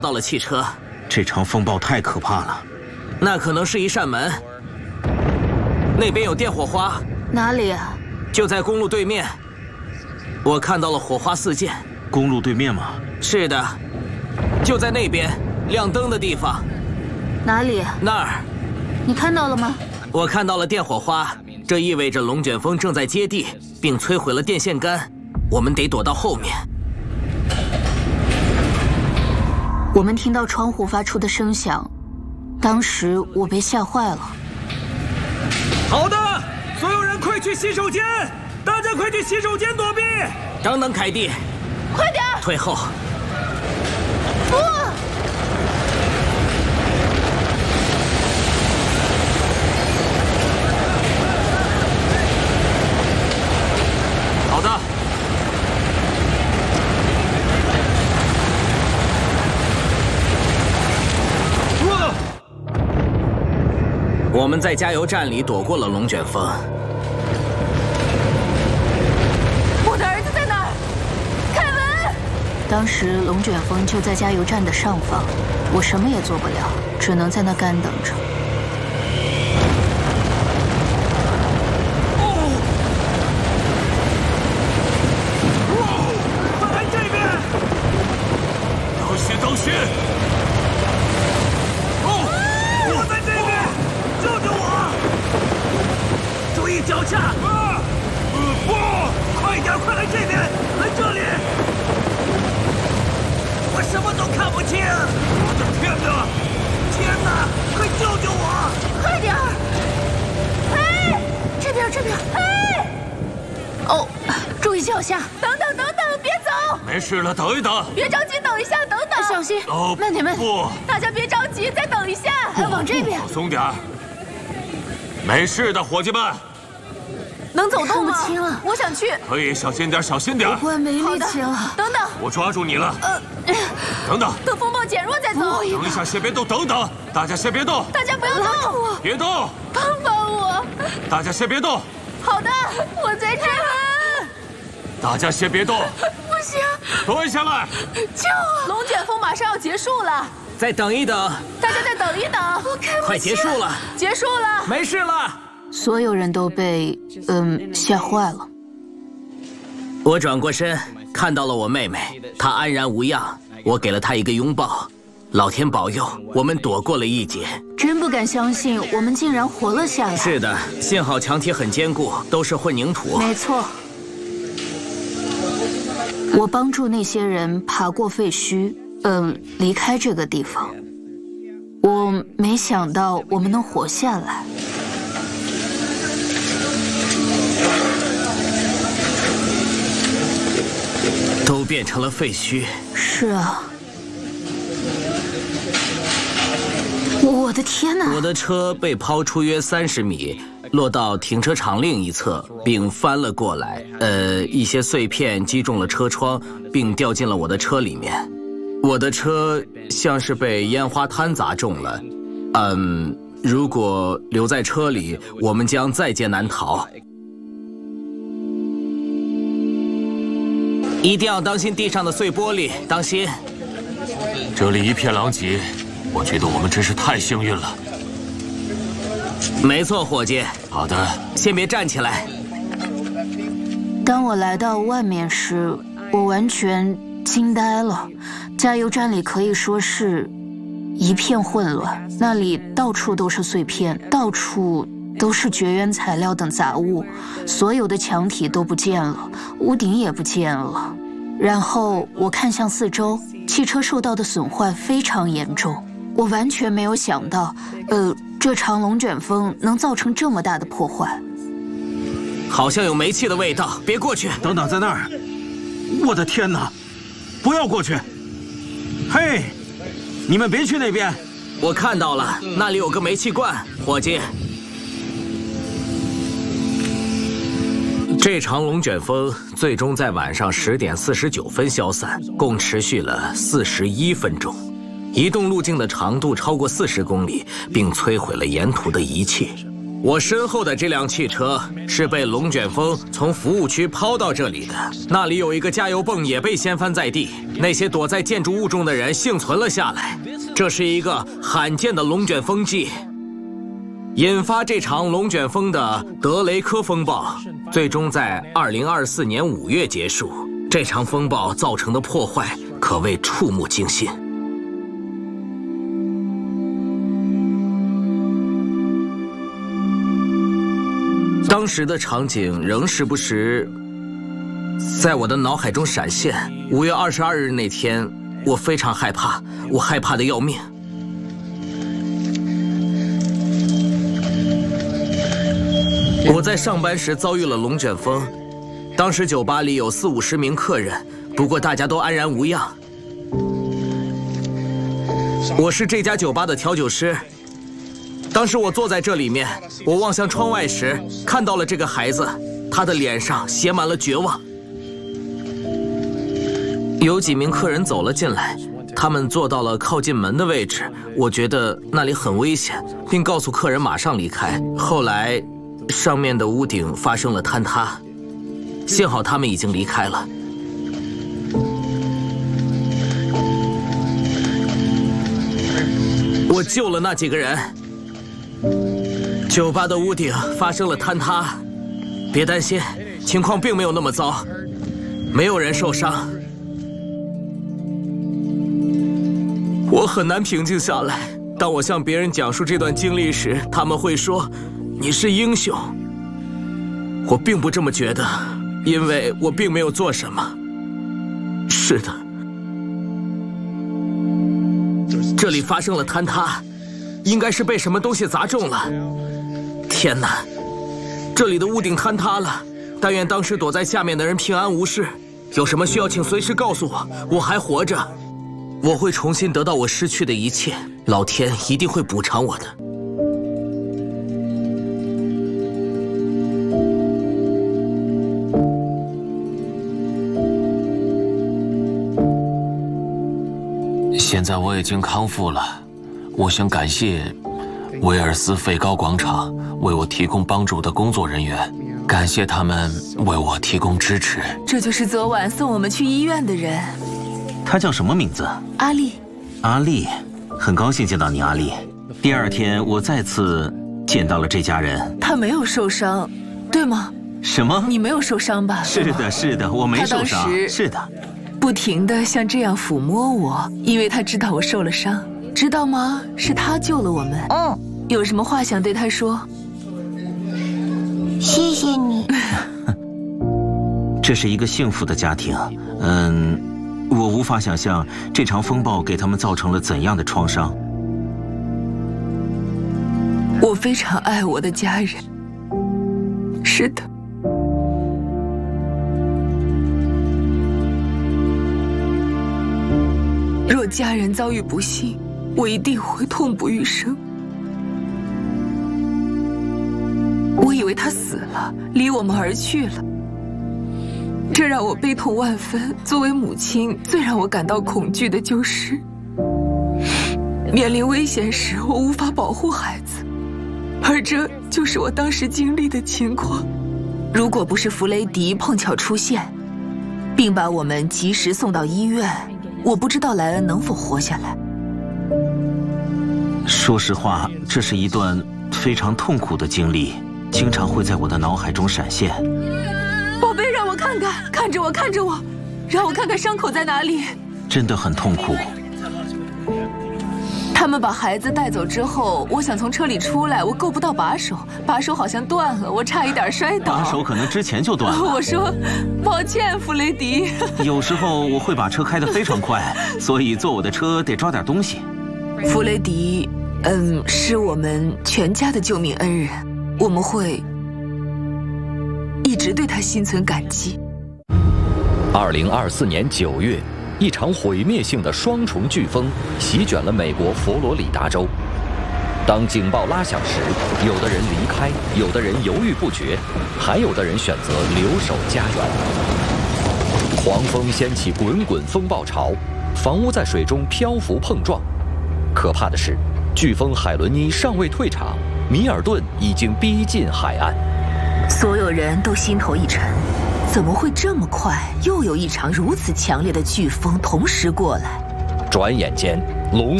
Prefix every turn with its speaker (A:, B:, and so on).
A: 到了汽车。
B: 这场风暴太可怕了。
A: 那可能是一扇门。那边有电火花。
C: 哪里啊？
A: 就在公路对面。我看到了火花四溅。
B: 公路对面吗？
A: 是的，就在那边亮灯的地方。
C: 哪里？
A: 那儿。
C: 你看到了吗？
A: 我看到了电火花，这意味着龙卷风正在接地，并摧毁了电线杆。我们得躲到后面。
C: 我们听到窗户发出的声响，当时我被吓坏了。
D: 好的，所有人快去洗手间！大家快去洗手间躲避！
A: 等等，凯蒂，
C: 快点！
A: 退后！
C: 不！
D: 好的。
A: 我们在加油站里躲过了龙卷风。
C: 我的儿子在哪儿？凯文！当时龙卷风就在加油站的上方，我什么也做不了，只能在那干等着。
D: 快来这边！当心，当心！我在这边，救救我！注意脚下！不！快点，快来这边，来这里！我什么都看不清！我的天哪！天哪！快救救我！
C: 快点儿！哎，这边，这边！哎！哦，注意脚下！等等，等等，别走！
D: 没事了，等一等。
C: 别着急，等一下，等等，小心！
D: 哦，
C: 慢点，慢点！
D: 不，
C: 大家别着急，再等一下，往这边。
D: 放松点儿。没事的，伙计们。
C: 能走动吗？看不清了，我想去。
D: 可以，小心点，小心点。
C: 我没力气了。等等，
D: 我抓住你了。等等，
C: 等风暴减弱再走。
D: 等一下，先别动，等等，大家先别动。
C: 大家不要动，
D: 别动，
C: 帮帮我。
D: 大家先别动。
C: 好的，我在这儿。
D: 大家先别动。
C: 不行，
D: 蹲下来。
C: 救我！龙卷风马上要结束了。
A: 再等一等，
C: 大家再等一等，我看不清。
A: 快结束了，
C: 结束了，
A: 没事了。
C: 所有人都被吓坏了。
A: 我转过身，看到了我妹妹，她安然无恙。我给了她一个拥抱。老天保佑，我们躲过了一劫。
C: 真不敢相信，我们竟然活了下来。
A: 是的，幸好墙体很坚固，都是混凝土。
C: 没错。我帮助那些人爬过废墟，离开这个地方。我没想到我们能活下来。
A: 都变成了废墟。
C: 是啊。我的天哪！
A: 我的车被抛出约30米，落到停车场另一侧，并翻了过来。一些碎片击中了车窗，并掉进了我的车里面。我的车像是被烟花摊砸中了。如果留在车里，我们将在劫难逃。一定要当心地上的碎玻璃，当心！
D: 这里一片狼藉，我觉得我们真是太幸运了。
A: 没错，伙计。
D: 好的，
A: 先别站起来。
C: 当我来到外面时，我完全惊呆了。加油站里可以说是一片混乱，那里到处都是碎片，到处都是绝缘材料等杂物，所有的墙体都不见了，屋顶也不见了。然后我看向四周，汽车受到的损坏非常严重。我完全没有想到，这场龙卷风能造成这么大的破坏。
A: 好像有煤气的味道，别过去。
B: 等等，在那儿！我的天哪！不要过去！嘿，你们别去那边！
A: 我看到了，那里有个煤气罐，伙计。这场龙卷风最终在晚上10点49分消散，共持续了41分钟，移动路径的长度超过40公里，并摧毁了沿途的一切。 我身后的这辆汽车是被龙卷风从服务区抛到这里的，那里有一个加油泵也被掀翻在地，那些躲在建筑物中的人幸存了下来。这是一个罕见的龙卷风季。引发这场龙卷风的德雷科风暴，最终在2024年5月结束。这场风暴造成的破坏可谓触目惊心。当时的场景仍时不时在我的脑海中闪现。5月22日那天，我非常害怕，我害怕得要命。我在上班时遭遇了龙卷风，当时酒吧里有40-50名客人，不过大家都安然无恙。我是这家酒吧的调酒师。当时我坐在这里面，我望向窗外时，看到了这个孩子，他的脸上写满了绝望。有几名客人走了进来，他们坐到了靠近门的位置，我觉得那里很危险，并告诉客人马上离开。后来，上面的屋顶发生了坍塌，幸好他们已经离开了。我救了那几个人。酒吧的屋顶发生了坍塌，别担心，情况并没有那么糟，没有人受伤。我很难平静下来。当我向别人讲述这段经历时，他们会说：“你是英雄。”我并不这么觉得，因为我并没有做什么。是的，这里发生了坍塌，应该是被什么东西砸中了。天哪，这里的屋顶坍塌了，但愿当时躲在下面的人平安无事。有什么需要请随时告诉我，我还活着，我会重新得到我失去的一切，老天一定会补偿我的。
E: 现在我已经康复了，我想感谢威尔斯费高广场为我提供帮助的工作人员，感谢他们为我提供支持。
F: 这就是昨晚送我们去医院的人。
B: 他叫什么名字？
F: 阿丽。
B: 阿丽，很高兴见到你，阿丽。第二天我再次见到了这家人。
F: 他没有受伤，对吗？
B: 什么？
F: 你没有受伤吧？
B: 是的，是的，我没受伤。是的。
F: 不停地像这样抚摸我，因为他知道我受了伤，知道吗？是他救了我们。有什么话想对他说？
C: 谢谢你。
B: 这是一个幸福的家庭。我无法想象这场风暴给他们造成了怎样的创伤。
F: 我非常爱我的家人。是的。若家人遭遇不幸，我一定会痛不欲生。我以为他死了，离我们而去了，这让我悲痛万分。作为母亲，最让我感到恐惧的就是，面临危险时，我无法保护孩子，而这就是我当时经历的情况。如果不是弗雷迪碰巧出现，并把我们及时送到医院，我不知道莱恩能否活下来。
B: 说实话，这是一段非常痛苦的经历，经常会在我的脑海中闪现。
F: 宝贝，让我看看，看着我，看着我，让我看看伤口在哪里。
B: 真的很痛苦。
F: 他们把孩子带走之后，我想从车里出来，我够不到把手，把手好像断了，我差一点摔倒。
B: 把手可能之前就断了。
F: 我说，抱歉，弗雷迪。
B: 有时候我会把车开得非常快，所以坐我的车得抓点东西。
F: 弗雷迪，是我们全家的救命恩人，我们会一直对他心存感激。
G: 2024年9月。一场毁灭性的双重飓风席卷了美国佛罗里达州。当警报拉响时，有的人离开，有的人犹豫不决，还有的人选择留守家园。狂风掀起滚滚风暴潮，房屋在水中漂浮碰撞。可怕的是，飓风海伦妮尚未退场， 米尔顿已经逼近海岸。
H: 所有人都心头一沉，怎么会这么快？又有一场如此强烈的飓风同时过来。
G: 转眼间，龙